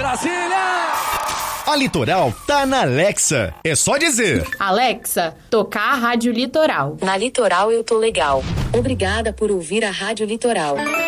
Brasília! A Litoral tá na Alexa. É só dizer: Alexa, tocar a Rádio Litoral. Na Litoral eu tô legal. Obrigada por ouvir a Rádio Litoral.